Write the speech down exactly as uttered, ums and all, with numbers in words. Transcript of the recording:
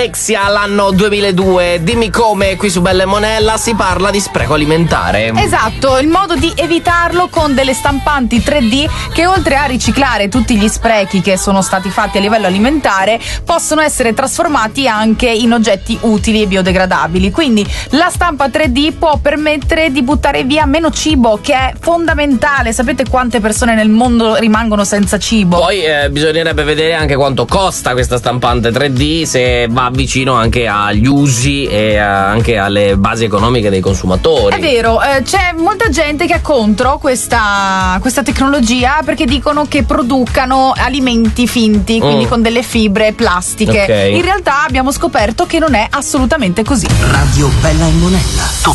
Alexia l'anno duemiladue. Dimmi come, qui su Bella e Monella si parla di spreco alimentare. Esatto, il modo di evitarlo con delle stampanti tre D che, oltre a riciclare tutti gli sprechi che sono stati fatti a livello alimentare, possono essere trasformati anche in oggetti utili e biodegradabili. Quindi la stampa tre D può permettere di buttare via meno cibo, che è fondamentale. Sapete quante persone nel mondo rimangono senza cibo? Poi eh, bisognerebbe vedere anche quanto costa questa stampante tre D, se va vicino anche agli usi e anche alle basi economiche dei consumatori. È vero, eh, c'è molta gente che è contro questa, questa tecnologia perché dicono che producano alimenti finti, quindi mm. con delle fibre plastiche. Okay. In realtà abbiamo scoperto che non è assolutamente così. Radio Bella e Monella.